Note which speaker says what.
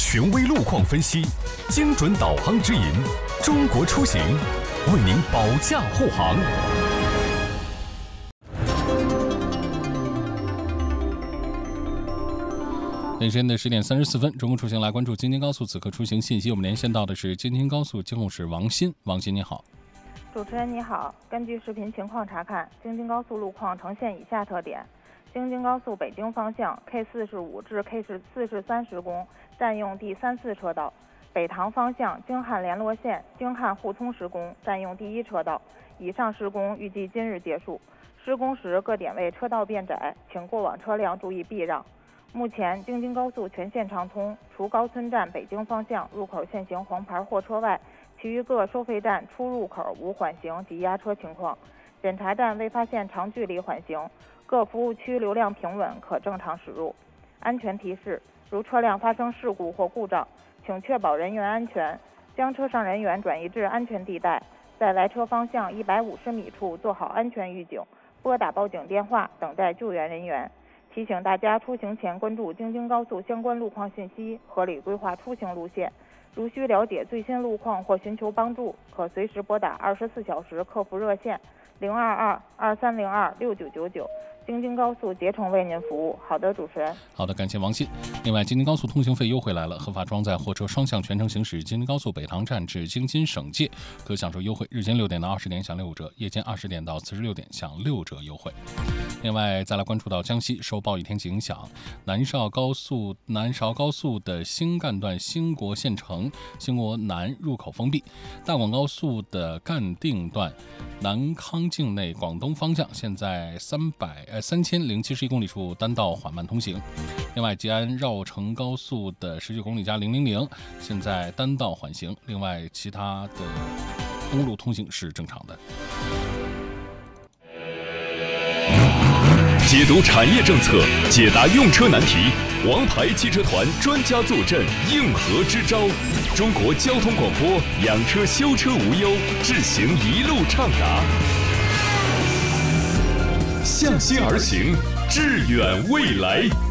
Speaker 1: 权威路况分析，精准导航指引，中国出行为您保驾护航。
Speaker 2: 北京的10点34分，中国出行来关注京津高速此刻出行信息。我们连线到的是京津高速监控室王鑫，王鑫你好。
Speaker 3: 主持人你好，根据视频情况查看，京津高速路况呈现以下特点：京津高速北京方向 K45至 K4030公占用第3、4车道，北塘方向京汉联络线京汉互通10公占用第1车道。以上施工预计今日结束。施工时各点位车道变窄，请过往车辆注意避让。目前京津高速全线畅通，除高村站北京方向入口限行黄牌货车外，其余各收费站出入口无缓行及压车情况。检查站未发现长距离缓行，各服务区流量平稳，可正常驶入。安全提示：如车辆发生事故或故障，请确保人员安全，将车上人员转移至安全地带，在来车方向150米处做好安全预警，拨打报警电话，等待救援人员。提醒大家出行前关注京津高速相关路况信息，合理规划出行路线。如需了解最新路况或寻求帮助，可随时拨打24小时客服热线022-2302-6999，京津高速竭诚为您服务。好的，主持人。
Speaker 2: 好的，感谢王鑫。另外，京津高速通行费优惠来了，合法装载货车双向全程行驶京津高速北塘站至京津省界，可享受优惠，日间6点到20点享6折，夜间20点到46点享6折优惠。另外，再来关注到江西受暴雨天气影响，南韶高速的新干段兴国县城、兴国南入口封闭，大广高速的干定段南康境内广东方向现在3071公里处单道缓慢通行。另外，吉安绕城高速的19公里加000现在单道缓行。另外，其他的公路通行是正常的。
Speaker 1: 解读产业政策，解答用车难题，王牌汽车团专家坐镇，应和支招。中国交通广播，养车修车无忧，智行一路畅达。向心而行，致远未来。